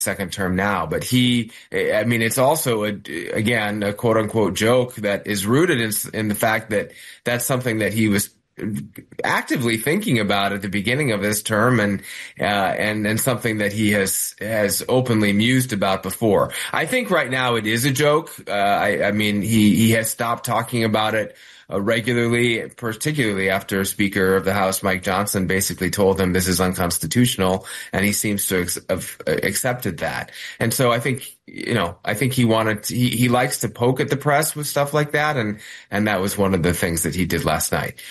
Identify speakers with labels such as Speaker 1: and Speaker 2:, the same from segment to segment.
Speaker 1: second term now, but it's also again a quote unquote joke that is rooted in the fact that that's something that he was actively thinking about at the beginning of his term and something that he has openly mused about before. I think right now it is a joke. He has stopped talking about it regularly, particularly after Speaker of the House Mike Johnson basically told him this is unconstitutional, and he seems to have accepted that. And so I think he likes to poke at the press with stuff like that, and that was one of the things that he did last night.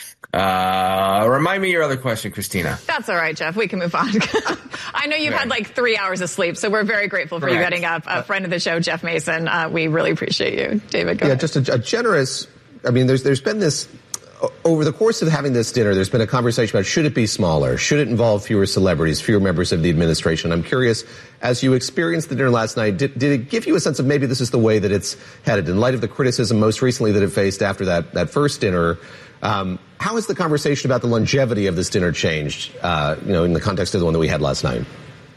Speaker 1: Remind me your other question, Christina.
Speaker 2: That's all right, Jeff. We can move on. I know you've had like 3 hours of sleep, so we're very grateful for you getting up. A friend of the show, Jeff Mason. We really appreciate you. David, go ahead.
Speaker 3: Just a generous. There's been this, over the course of having this dinner, there's been a conversation about should it be smaller? Should it involve fewer celebrities, fewer members of the administration? I'm curious, as you experienced the dinner last night, did it give you a sense of maybe this is the way that it's headed? In light of the criticism most recently that it faced after that first dinner, how has the conversation about the longevity of this dinner changed, in the context of the one that we had last night?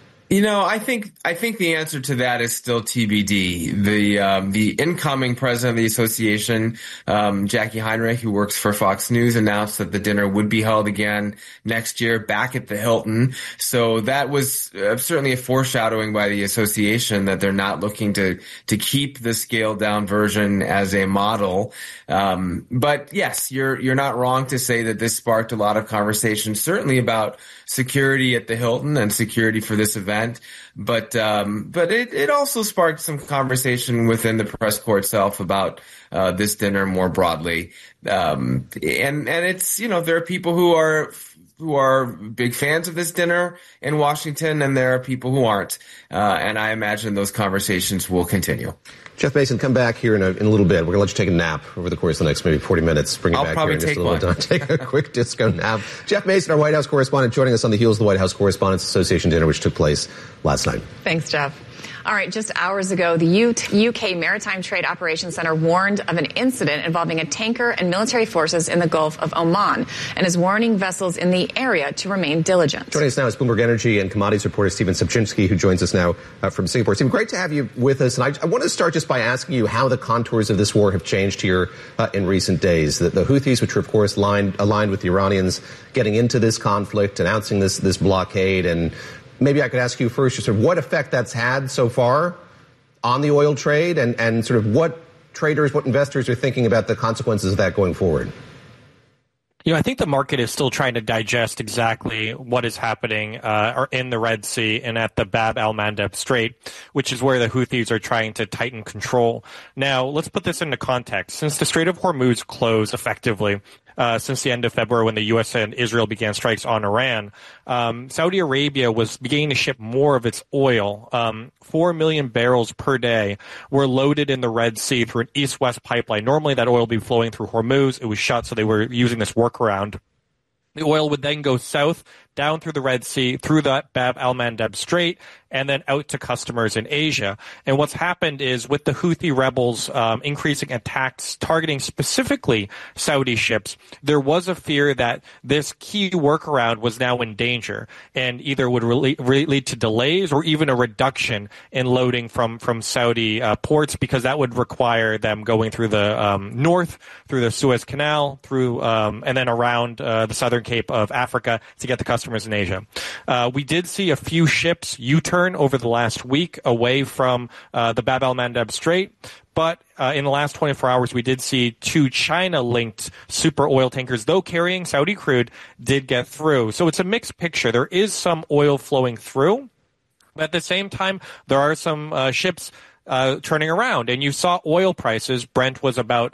Speaker 1: I think the answer to that is still TBD. The incoming president of the association, Jackie Heinrich, who works for Fox News, announced that the dinner would be held again next year back at the Hilton. So that was certainly a foreshadowing by the association that they're not looking to keep the scaled down version as a model. But yes, you're not wrong to say that this sparked a lot of conversation, certainly about security at the Hilton and security for this event. But it also sparked some conversation within the press corps itself about this dinner more broadly. And it's, there are people who are big fans of this dinner in Washington, and there are people who aren't. And I imagine those conversations will continue.
Speaker 3: Jeff Mason, come back here in a little bit. We're going to let you take a nap over the course of the next maybe 40 minutes. Bring you back here in just a little time. Take a quick disco nap. Jeff Mason, our White House correspondent, joining us on the heels of the White House Correspondents Association dinner, which took place last night.
Speaker 2: Thanks, Jeff. All right, just hours ago, the UK Maritime Trade Operations Center warned of an incident involving a tanker and military forces in the Gulf of Oman and is warning vessels in the area to remain diligent.
Speaker 3: Joining us now is Bloomberg Energy and Commodities reporter Stephen Subchinsky, who joins us now from Singapore. Stephen, great to have you with us. And I want to start just by asking you how the contours of this war have changed here in recent days. The Houthis, which are, of course, aligned with the Iranians, getting into this conflict, announcing this blockade, and maybe I could ask you first, just sort of what effect that's had so far on the oil trade and sort of what traders, what investors are thinking about the consequences of that going forward.
Speaker 4: I think the market is still trying to digest exactly what is happening in the Red Sea and at the Bab al-Mandeb Strait, which is where the Houthis are trying to tighten control. Now, let's put this into context. Since the Strait of Hormuz closed effectively since the end of February when the U.S. and Israel began strikes on Iran, Saudi Arabia was beginning to ship more of its oil. 4 million barrels per day were loaded in the Red Sea through an east-west pipeline. Normally that oil would be flowing through Hormuz. It was shut, so they were using this workaround. The oil would then go south, down through the Red Sea, through the Bab al-Mandeb Strait, and then out to customers in Asia. And what's happened is with the Houthi rebels increasing attacks targeting specifically Saudi ships, there was a fear that this key workaround was now in danger and either would lead to delays or even a reduction in loading from Saudi ports, because that would require them going through the north, through the Suez Canal, through and then around the southern Cape of Africa to get the customers in Asia. We did see a few ships U-turn over the last week away from the Bab al-Mandeb Strait, but in the last 24 hours we did see 2 China-linked super oil tankers, though carrying Saudi crude, did get through. So it's a mixed picture. There is some oil flowing through, but at the same time there are some ships turning around. And you saw oil prices. Brent was about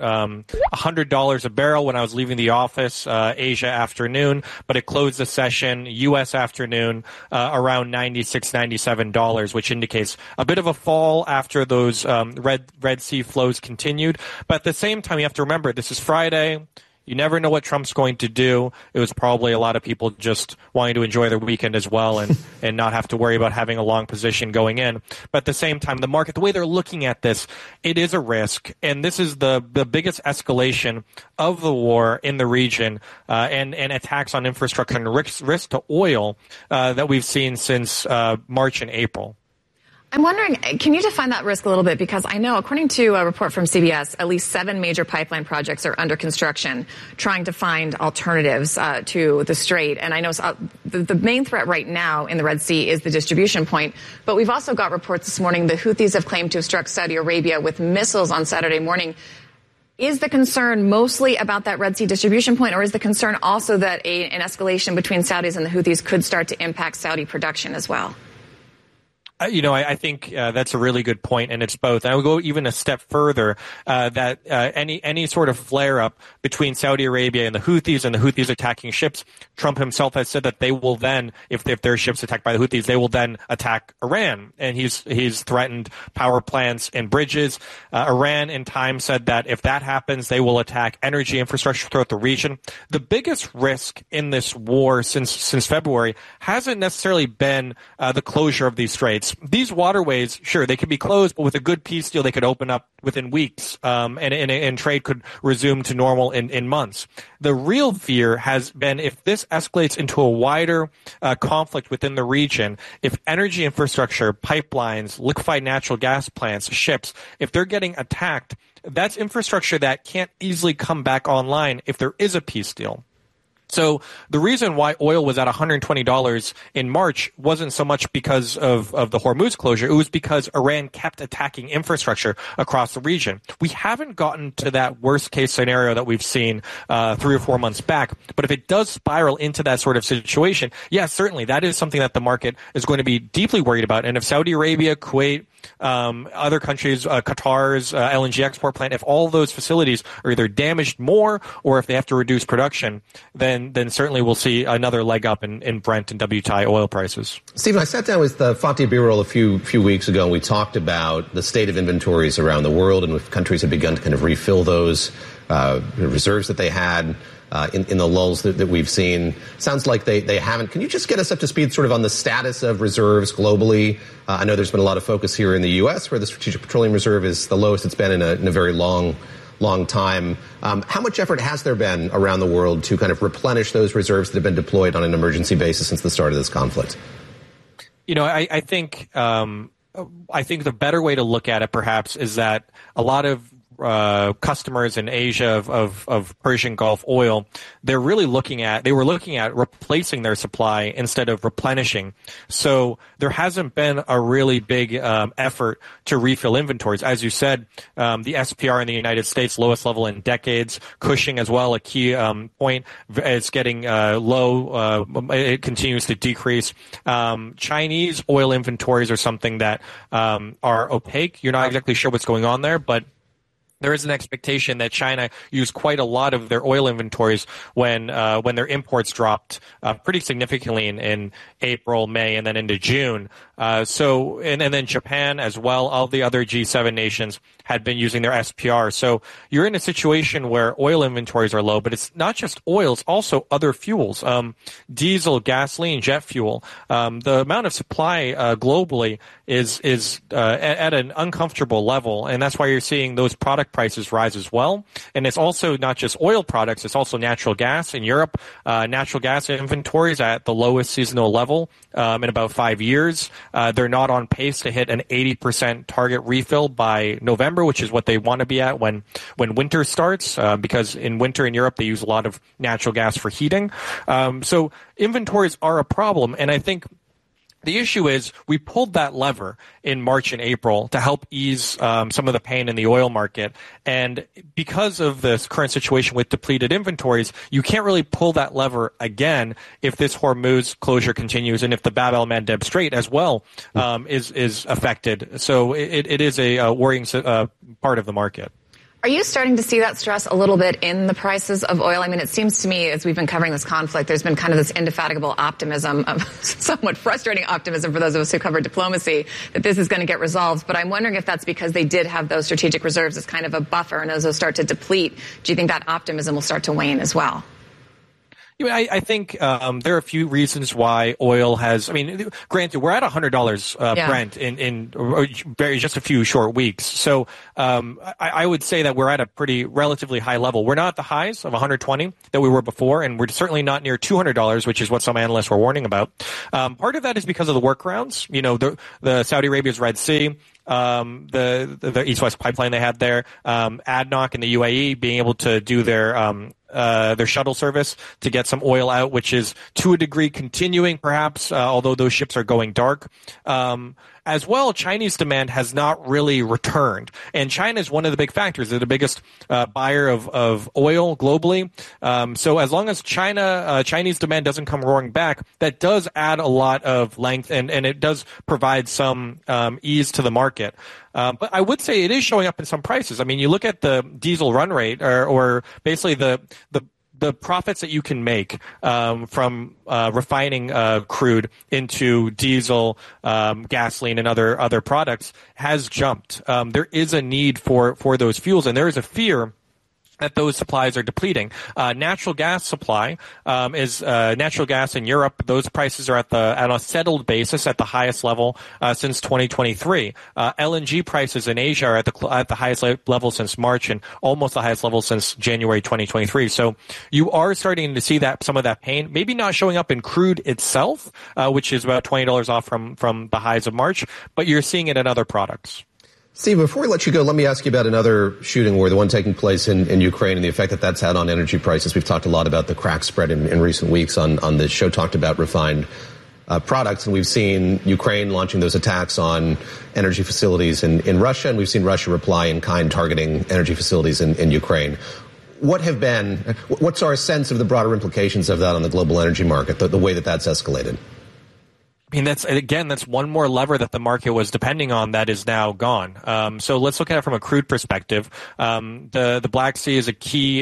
Speaker 4: $100 a barrel when I was leaving the office Asia afternoon, but it closed the session U.S. afternoon around $96, $97, which indicates a bit of a fall after those Red Sea flows continued. But at the same time, you have to remember, this is Friday. You never know what Trump's going to do. It was probably a lot of people just wanting to enjoy their weekend as well and not have to worry about having a long position going in. But at the same time, the market, the way they're looking at this, it is a risk. And this is the biggest escalation of the war in the region and attacks on infrastructure and risk to oil that we've seen since March and April.
Speaker 2: I'm wondering, can you define that risk a little bit? Because I know, according to a report from CBS, at least 7 major pipeline projects are under construction, trying to find alternatives to the Strait. And I know the main threat right now in the Red Sea is the distribution point. But we've also got reports this morning the Houthis have claimed to have struck Saudi Arabia with missiles on Saturday morning. Is the concern mostly about that Red Sea distribution point, or is the concern also that an escalation between Saudis and the Houthis could start to impact Saudi production as well?
Speaker 4: I think that's a really good point, and it's both. And I would go even a step further, that any sort of flare-up between Saudi Arabia and the Houthis attacking ships, Trump himself has said that they will then, if their ships attacked by the Houthis, they will then attack Iran. And he's threatened power plants and bridges. Iran in time said that if that happens, they will attack energy infrastructure throughout the region. The biggest risk in this war since February hasn't necessarily been the closure of these straits. These waterways, sure, they could be closed, but with a good peace deal, they could open up within weeks, and trade could resume to normal in months. The real fear has been if this escalates into a wider conflict within the region, if energy infrastructure, pipelines, liquefied natural gas plants, ships, if they're getting attacked, that's infrastructure that can't easily come back online if there is a peace deal. So the reason why oil was at $120 in March wasn't so much because of the Hormuz closure. It was because Iran kept attacking infrastructure across the region. We haven't gotten to that worst case scenario that we've seen 3 or 4 months back. But if it does spiral into that sort of situation, yes, certainly that is something that the market is going to be deeply worried about. And if Saudi Arabia, Kuwait, other countries, Qatar's LNG export plant, if all those facilities are either damaged more or if they have to reduce production, then certainly we'll see another leg up in Brent and WTI oil prices.
Speaker 3: Stephen, I sat down with Fatih Birol a few weeks ago, and we talked about the state of inventories around the world and if countries have begun to kind of refill those reserves that they had in the lulls that we've seen. Sounds like they haven't. Can you just get us up to speed sort of on the status of reserves globally? I know there's been a lot of focus here in the U.S. where the Strategic Petroleum Reserve is the lowest it's been in a very long time. How much effort has there been around the world to kind of replenish those reserves that have been deployed on an emergency basis since the start of this conflict?
Speaker 4: I think the better way to look at it perhaps is that a lot of customers in Asia of Persian Gulf oil, they were looking at replacing their supply instead of replenishing. So there hasn't been a really big effort to refill inventories. As you said, the SPR in the United States, lowest level in decades. Cushing as well, a key point, is getting low. It continues to decrease. Chinese oil inventories are something that are opaque. You're not exactly sure what's going on there, but there is an expectation that China used quite a lot of their oil inventories when their imports dropped pretty significantly in April, May, and then into June. And then Japan as well. All the other G7 nations had been using their SPR. So you're in a situation where oil inventories are low, but it's not just oil, it's also other fuels. Diesel, gasoline, jet fuel. The amount of supply globally is at an uncomfortable level, and that's why you're seeing those product prices rise as well. And it's also not just oil products, it's also natural gas in Europe. Natural gas inventories at the lowest seasonal level in about 5 years. They're not on pace to hit an 80% target refill by November, which is what they want to be at when winter starts, because in winter in Europe they use a lot of natural gas for heating. So inventories are a problem, and I think the issue is we pulled that lever in March and April to help ease some of the pain in the oil market. And because of this current situation with depleted inventories, you can't really pull that lever again if this Hormuz closure continues and if the Bab el-Mandeb Strait as well is affected. So it is a worrying part of the market.
Speaker 2: Are you starting to see that stress a little bit in the prices of oil? I mean, it seems to me, as we've been covering this conflict, there's been kind of this indefatigable optimism, somewhat frustrating optimism for those of us who cover diplomacy, that this is going to get resolved. But I'm wondering if that's because they did have those strategic reserves as kind of a buffer, and as those start to deplete, do you think that optimism will start to wane as well?
Speaker 4: I think there are a few reasons why oil has. I mean, granted, we're at $100 Brent in just a few short weeks. So I would say that we're at a pretty relatively high level. We're not at the highs of 120 that we were before, and we're certainly not near $200, which is what some analysts were warning about. Part of that is because of the workarounds. The Saudi Arabia's Red Sea. The East-West pipeline they had there, ADNOC in the UAE being able to do their shuttle service to get some oil out, which is to a degree continuing perhaps, although those ships are going dark. As well, Chinese demand has not really returned. And China is one of the big factors. They're the biggest buyer of oil globally. So as long as Chinese demand doesn't come roaring back, that does add a lot of length and it does provide some ease to the market. But I would say it is showing up in some prices. I mean, you look at the diesel run rate or basically the profits that you can make from refining crude into diesel, gasoline, and other products has jumped. There is a need for those fuels, and there is a fear that those supplies are depleting. Natural gas supply is natural gas in Europe. Those prices are at a settled basis at the highest level since 2023. LNG prices in Asia are at the highest level since March and almost the highest level since January 2023. So you are starting to see some of that pain, maybe not showing up in crude itself, which is about $20 off from the highs of March, but you're seeing it in other products.
Speaker 3: Steve, before we let you go, let me ask you about another shooting war, the one taking place in Ukraine and the effect that that's had on energy prices. We've talked a lot about the crack spread in recent weeks on this show, talked about refined products, and we've seen Ukraine launching those attacks on energy facilities in Russia, and we've seen Russia reply in kind, targeting energy facilities in Ukraine. What's our sense of the broader implications of that on the global energy market, the way that that's escalated?
Speaker 4: I mean, that's one more lever that the market was depending on that is now gone. So let's look at it from a crude perspective. The Black Sea is a key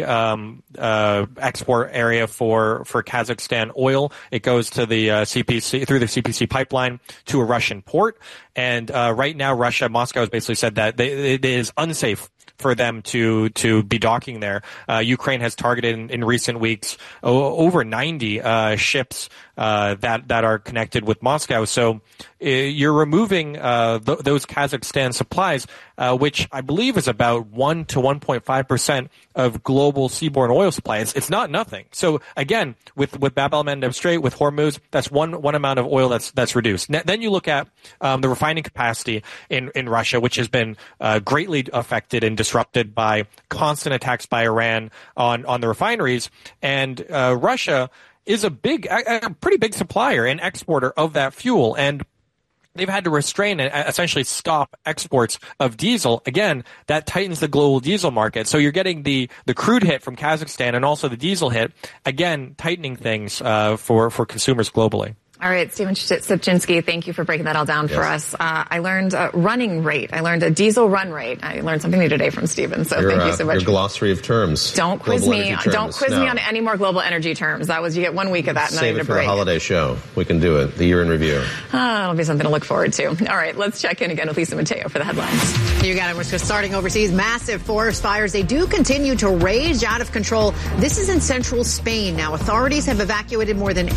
Speaker 4: export area for Kazakhstan oil. It goes to the CPC through the CPC pipeline to a Russian port. And right now, Moscow has basically said that it is unsafe for them to be docking there. Ukraine has targeted in recent weeks over 90 ships that are connected with Moscow. So you're removing those Kazakhstan supplies, which I believe is about 1 to 1.5% of global seaborne oil supply. It's not nothing. So again, with Bab el-Mandeb Strait, with Hormuz, that's one amount of oil that's reduced. Then you look at the refining capacity in Russia, which has been greatly affected and disrupted by constant attacks by Iran on the refineries, and Russia is a pretty big supplier and exporter of that fuel, and they've had to restrain and essentially stop exports of diesel. Again, that tightens the global diesel market. So you're getting the crude hit from Kazakhstan and also the diesel hit, again, tightening things for consumers globally.
Speaker 2: All right, Stephen Szybczynski, thank you for breaking that all down for us. I learned running rate. I learned a diesel run rate. I learned something new today from Stephen, so thank you so much.
Speaker 3: Your glossary of terms.
Speaker 2: Don't quiz me. Don't quiz me on any more global energy terms. You get 1 week of that, and
Speaker 3: Save
Speaker 2: I need
Speaker 3: it
Speaker 2: a
Speaker 3: for
Speaker 2: break.
Speaker 3: the holiday show. We can do it. The year in review.
Speaker 2: It'll be something to look forward to. All right, let's check in again with Lisa Mateo for the headlines.
Speaker 5: You got it. We're starting overseas. Massive forest fires. They do continue to rage out of control. This is in central Spain. Now, authorities have evacuated more than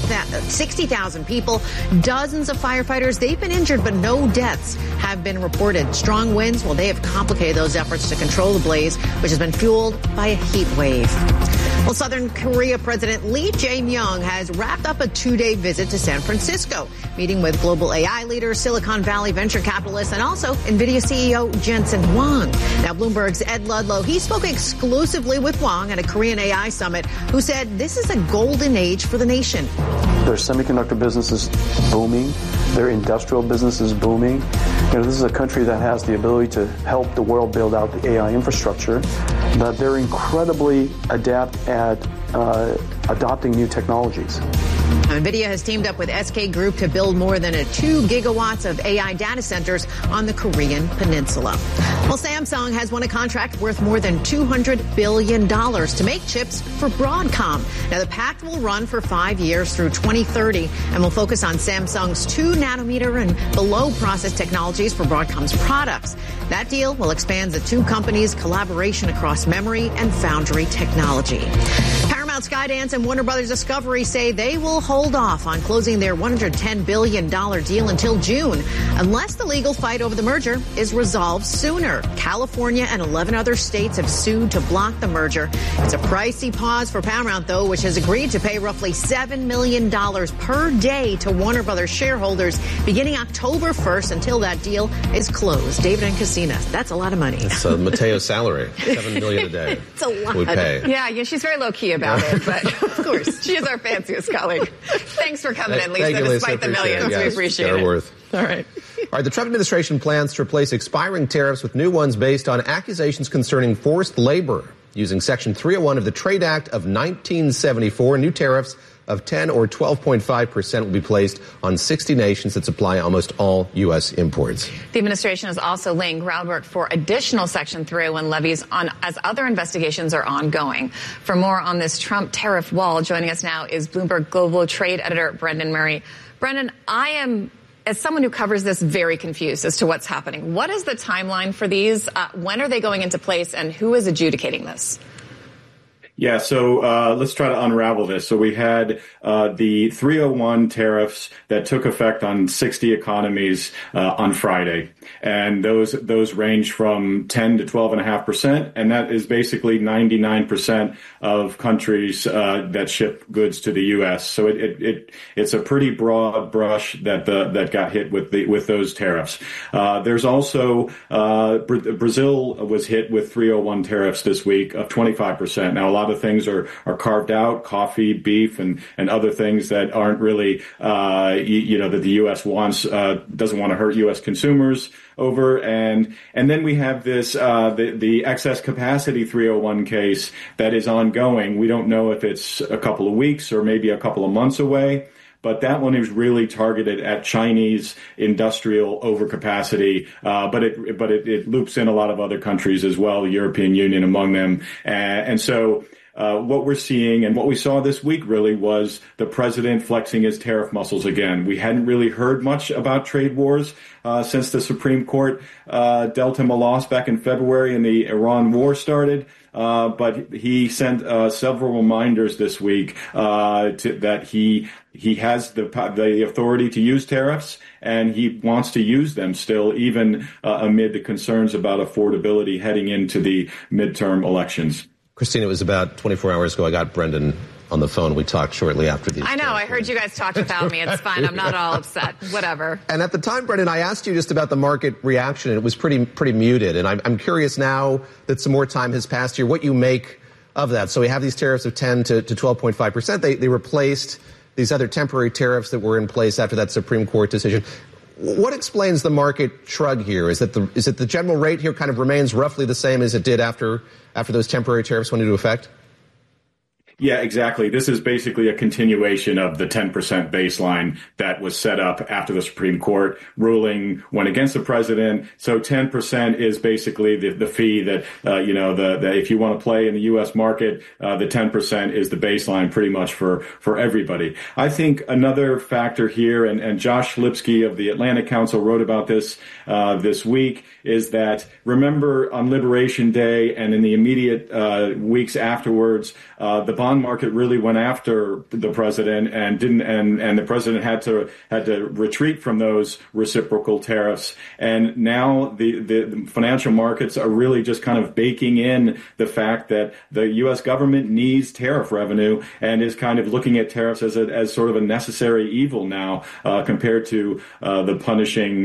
Speaker 5: 60,000 people. Dozens of firefighters, they've been injured, but no deaths have been reported. Strong winds, well, they have complicated those efforts to control the blaze, which has been fueled by a heat wave. Well, Southern Korea President Lee Jae-myung has wrapped up a 2-day visit to San Francisco, meeting with global AI leaders, Silicon Valley venture capitalists, and also NVIDIA CEO Jensen Huang. Now, Bloomberg's Ed Ludlow, he spoke exclusively with Huang at a Korean AI summit, who said this is a golden age for the nation.
Speaker 6: Their semiconductor business is booming. Their industrial business is booming. This is a country that has the ability to help the world build out the AI infrastructure, but they're incredibly adept at adopting new technologies.
Speaker 5: NVIDIA has teamed up with SK Group to build more than 2 gigawatts of AI data centers on the Korean peninsula. Well, Samsung has won a contract worth more than $200 billion to make chips for Broadcom. Now, the pact will run for 5 years through 2030 and will focus on Samsung's 2-nanometer and below process technologies for Broadcom's products. That deal will expand the two companies' collaboration across memory and foundry technology. Paramount Sky Skydance and Warner Brothers Discovery say they will hold off on closing their $110 billion deal until June, unless the legal fight over the merger is resolved sooner. California and 11 other states have sued to block the merger. It's a pricey pause for Paramount, though, which has agreed to pay roughly $7 million per day to Warner Brothers shareholders beginning October 1st until that deal is closed. David and Christina, that's a lot of money.
Speaker 3: It's Mateo's salary, $7 million a day.
Speaker 5: It's a lot.
Speaker 3: We pay.
Speaker 2: Yeah, she's very low-key about it, but
Speaker 5: of course.
Speaker 2: She is our fanciest colleague. Thanks for coming in, Lisa,
Speaker 3: Thank you, Lisa.
Speaker 2: despite the millions.
Speaker 3: Yes,
Speaker 2: we appreciate it.
Speaker 3: worth.
Speaker 2: All right.
Speaker 3: All right, the Trump administration plans to replace expiring tariffs with new ones based on accusations concerning forced labor. Using Section 301 of the Trade Act of 1974, new tariffs of 10 or 12.5% will be placed on 60 nations that supply almost all U.S. imports.
Speaker 2: The administration is also laying groundwork for additional Section 301 levies as other investigations are ongoing. For more on this Trump tariff wall, joining us now is Bloomberg Global Trade Editor Brendan Murray. Brendan, I am, as someone who covers this, very confused as to what's happening. What is the timeline for these? When are they going into place, and who is adjudicating this?
Speaker 7: Yeah, so let's try to unravel this. So we had the 301 tariffs that took effect on 60 economies on Friday, and those range from 10 to 12.5%, and that is basically 99% of countries that ship goods to the U.S. So it's a pretty broad brush that got hit with those tariffs. There's also Brazil was hit with 301 tariffs this week of 25%. Now a lot of things are carved out: coffee, beef, and other things that aren't really that the U.S. doesn't want to hurt U.S. consumers over, and then we have this the excess capacity 301 case that is ongoing. We don't know if it's a couple of weeks or maybe a couple of months away. But that one is really targeted at Chinese industrial overcapacity, but it loops in a lot of other countries as well, the European Union among them, and so. What we're seeing and what we saw this week really was the president flexing his tariff muscles again. We hadn't really heard much about trade wars since the Supreme Court dealt him a loss back in February and the Iran war started. But he sent several reminders this week that he has the authority to use tariffs, and he wants to use them still, even amid the concerns about affordability heading into the midterm elections.
Speaker 3: Christina, it was about 24 hours ago. I got Brendan on the phone. We talked shortly after these.
Speaker 2: I know. I heard you guys talked without me. It's fine. I'm not all upset. Whatever.
Speaker 3: And at the time, Brendan, I asked you just about the market reaction, and it was pretty muted. And I'm curious now that some more time has passed here, what you make of that. So we have these tariffs of 10 to 12.5%. They replaced these other temporary tariffs that were in place after that Supreme Court decision. What explains the market shrug here? Is it the general rate here kind of remains roughly the same as it did after those temporary tariffs went into effect?
Speaker 7: Yeah, exactly. This is basically a continuation of the 10% baseline that was set up after the Supreme Court ruling went against the president. So 10% is basically the fee that, that if you want to play in the U.S. market, the 10% is the baseline pretty much for everybody. I think another factor here, and Josh Lipsky of the Atlantic Council wrote about this this week, is that remember on Liberation Day and in the immediate weeks afterwards, the bond market really went after the president and the president had to retreat from those reciprocal tariffs. And now the financial markets are really just kind of baking in the fact that the U.S. government needs tariff revenue and is kind of looking at tariffs as sort of a necessary evil now compared to the punishing,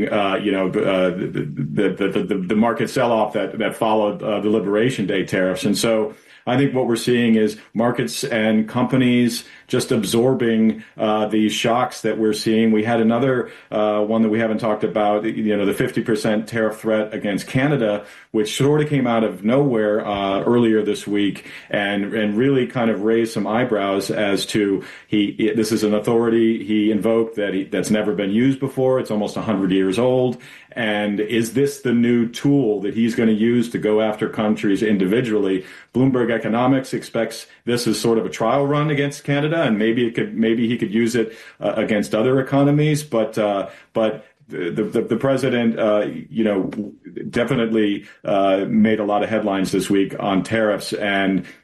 Speaker 7: the market sell-off that followed the Liberation Day tariffs. And so I think what we're seeing is markets and companies just absorbing these shocks that we're seeing. We had another one that we haven't talked about, the 50% tariff threat against Canada, which sort of came out of nowhere earlier this week and really kind of raised some eyebrows as to this is an authority he invoked that's never been used before. It's almost 100 years old. And is this the new tool that he's going to use to go after countries individually? Bloomberg Economics expects this as sort of a trial run against Canada, and maybe he could use it against other economies. But the president, definitely made a lot of headlines this week on tariffs, and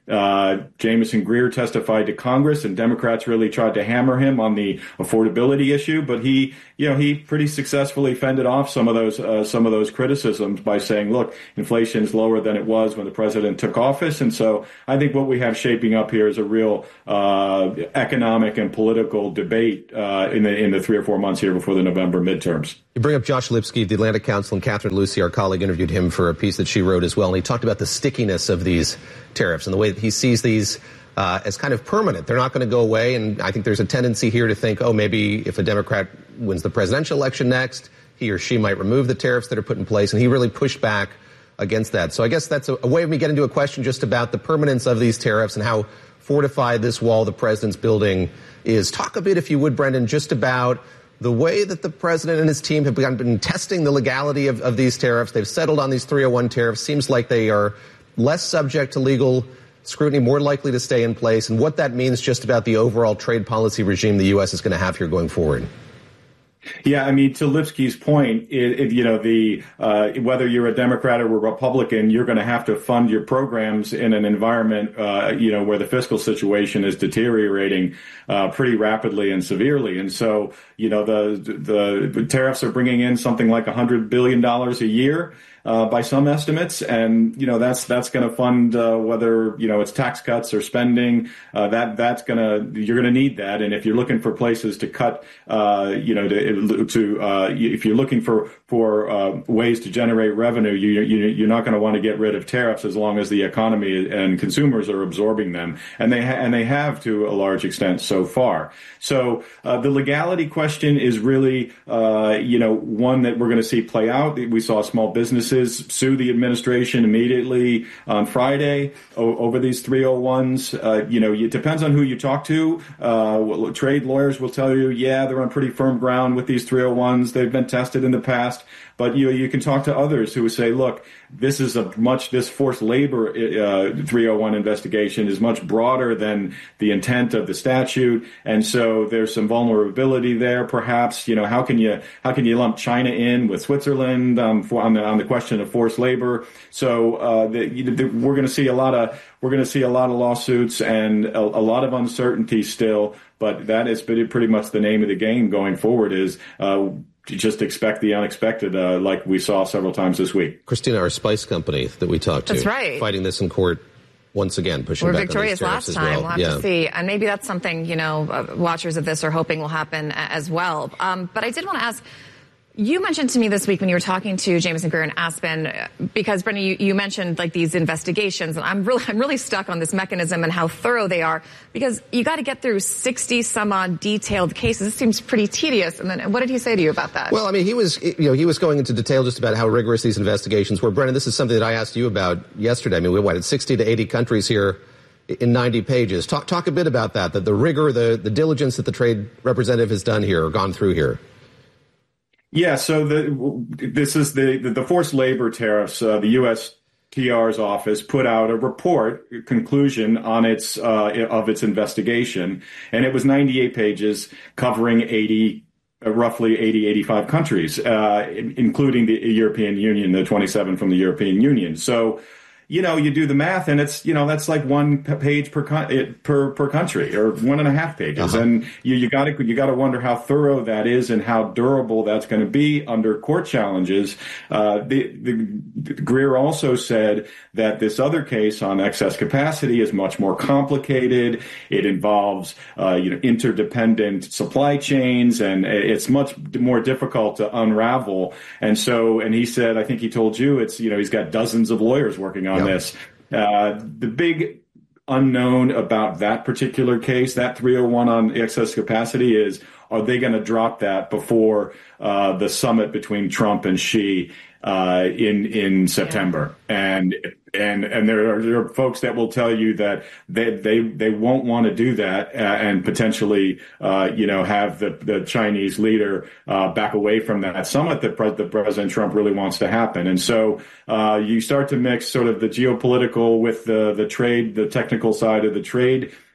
Speaker 7: Jamieson Greer testified to Congress, and Democrats really tried to hammer him on the affordability issue, but he pretty successfully fended off some of those criticisms by saying, look, inflation is lower than it was when the president took office. And so I think what we have shaping up here is a real economic and political debate in the 3 or 4 months here before the November midterms.
Speaker 3: You bring up Josh Lipsky, the Atlantic Council, and Catherine Lucy, our colleague, interviewed him for a piece that she wrote as well. And he talked about the stickiness of these tariffs and the way that he sees these as kind of permanent. They're not going to go away. And I think there's a tendency here to think, oh, maybe if a Democrat wins the presidential election next, he or she might remove the tariffs that are put in place. And he really pushed back against that. So I guess that's a way of me getting to a question just about the permanence of these tariffs and how fortified this wall the president's building is. Talk a bit, if you would, Brendan, just about the way that the president and his team have been testing the legality of these tariffs. They've settled on these 301 tariffs. Seems like they are less subject to legal scrutiny, more likely to stay in place, and what that means just about the overall trade policy regime the U.S. is going to have here going forward.
Speaker 7: Yeah, I mean, to Lipsky's point, whether you're a Democrat or a Republican, you're going to have to fund your programs in an environment, where the fiscal situation is deteriorating pretty rapidly and severely. And so, the tariffs are bringing in something like $100 billion a year. By some estimates, and that's going to fund whether it's tax cuts or spending. You're going to need that, and if you're looking for places to cut, if you're looking for ways to generate revenue, you're not going to want to get rid of tariffs as long as the economy and consumers are absorbing them, and they have to a large extent so far. So the legality question is really one that we're going to see play out. We saw small businesses sue the administration immediately on Friday over these 301s. It depends on who you talk to. Trade lawyers will tell you, they're on pretty firm ground with these 301s. They've been tested in the past. But you can talk to others who say, look, this forced labor 301 investigation is much broader than the intent of the statute, and so there's some vulnerability there. Perhaps how can you lump China in with Switzerland on the question of forced labor? So we're going to see a lot of lawsuits and a lot of uncertainty still. But that is pretty much the name of the game going forward. Is just expect the unexpected, like we saw several times this week.
Speaker 3: Christina, our spice company that we talked to,
Speaker 2: that's right,
Speaker 3: fighting this in court once again, pushing
Speaker 2: We're
Speaker 3: back
Speaker 2: victorious
Speaker 3: on these tariffs
Speaker 2: last time.
Speaker 3: as well.
Speaker 2: We'll have to see. And maybe that's something, watchers of this are hoping will happen as well. But I did want to ask, you mentioned to me this week when you were talking to Jamieson Greer and Aspen, because Brendan, you mentioned like these investigations, and I'm really stuck on this mechanism and how thorough they are, because you got to get through 60 some odd detailed cases. It seems pretty tedious. And then what did he say to you about that?
Speaker 3: Well, I mean, he was going into detail just about how rigorous these investigations were. Brendan, this is something that I asked you about yesterday. I mean, we went 60 to 80 countries here in 90 pages. Talk a bit about that the rigor, the diligence that the trade representative has done here or gone through here.
Speaker 7: Yeah, so this is the forced labor tariffs. The USTR's office put out a conclusion on its investigation, and it was 98 pages covering roughly 85 countries, including the European Union, the 27 from the European Union. So, you do the math, and it's that's like 1 page per country, or 1.5 pages, and you got to wonder how thorough that is and how durable that's going to be under court challenges. Greer also said that this other case on excess capacity is much more complicated. It involves interdependent supply chains, and it's much more difficult to unravel. And he said, I think he told you, it's he's got dozens of lawyers working on this. The big unknown about that particular case, that 301 on excess capacity, is are they going to drop that before the summit between Trump and Xi in September? And there are folks that will tell you that they won't want to do that and potentially have the Chinese leader back away from that summit that President Trump really wants to happen. And so you start to mix sort of the geopolitical with the trade, the technical side of the trade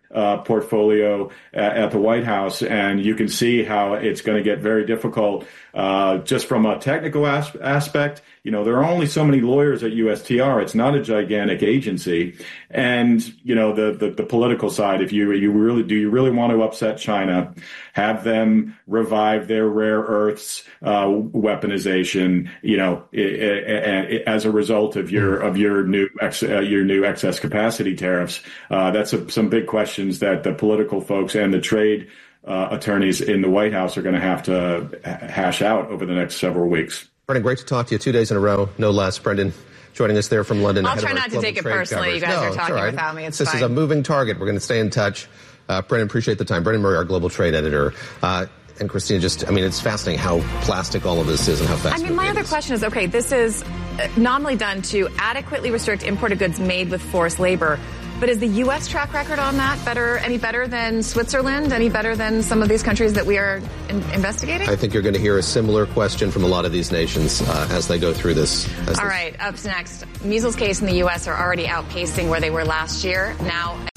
Speaker 7: portfolio at the White House, and you can see how it's going to get very difficult just from a technical aspect. There are only so many lawyers at USTR. It's not a gigantic agency. And, the political side, if you really want to upset China, have them revive their rare earths weaponization, as a result of your new excess capacity tariffs. That's some big questions that the political folks and the trade attorneys in the White House are going to have to hash out over the next several weeks.
Speaker 3: Brendan, great to talk to you 2 days in a row, no less. Brendan, joining us there from London.
Speaker 2: I'll try not to take it personally. You guys are talking without me. It's
Speaker 3: fine. This is a moving target. We're going to stay in touch. Brendan, appreciate the time. Brendan Murray, our global trade editor. And Christina, it's fascinating how plastic all of this is and how fast.
Speaker 2: My other question is, okay, this is nominally done to adequately restrict imported goods made with forced labor. But is the U.S. track record on that any better than Switzerland? Any better than some of these countries that we are investigating?
Speaker 3: I think you're going to hear a similar question from a lot of these nations as they go through this.
Speaker 2: All right, up next, measles cases in the U.S. are already outpacing where they were last year. Now